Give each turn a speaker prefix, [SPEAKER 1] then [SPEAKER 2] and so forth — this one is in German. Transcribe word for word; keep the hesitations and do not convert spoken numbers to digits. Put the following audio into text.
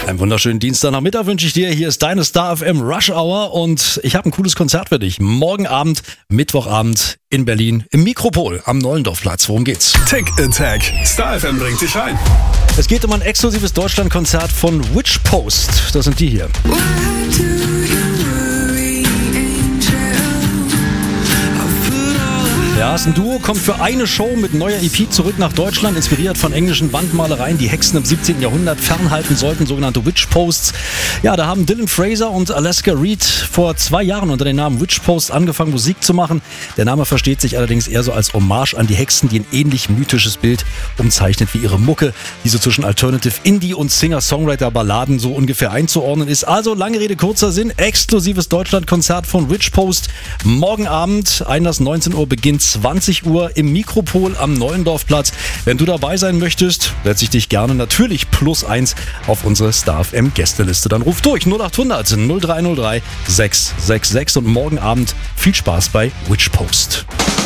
[SPEAKER 1] Einen wunderschönen Dienstagnachmittag wünsche ich dir. Hier ist deine Star F M Rush Hour und ich habe ein cooles Konzert für dich. Morgen Abend, Mittwochabend in Berlin im Mikropol am Nollendorfplatz. Worum geht's?
[SPEAKER 2] Tick Attack. Star F M bringt dich ein.
[SPEAKER 1] Es geht um ein exklusives Deutschlandkonzert von Witch Post. Das sind die hier. Ja, es ist ein Duo, kommt für eine Show mit neuer E P zurück nach Deutschland, inspiriert von englischen Wandmalereien, die Hexen im siebzehnten Jahrhundert fernhalten sollten, sogenannte Witch Posts. Ja, da haben Dylan Fraser und Alaska Reed vor zwei Jahren unter dem Namen Witch Post angefangen, Musik zu machen. Der Name versteht sich allerdings eher so als Hommage an die Hexen, die ein ähnlich mythisches Bild umzeichnet wie ihre Mucke, die so zwischen Alternative Indie und Singer-Songwriter-Balladen so ungefähr einzuordnen ist. Also, lange Rede, kurzer Sinn, exklusives Deutschlandkonzert von Witch Post. Morgen Abend, Einlass neunzehn Uhr, beginnt zwanzig Uhr im Mikropol am Nollendorfplatz. Wenn du dabei sein möchtest, setze ich dich gerne natürlich plus eins auf unsere Star F M Gästeliste. Dann ruf durch null acht hundert null drei null drei sechs sechs sechs und morgen Abend viel Spaß bei Witch Post.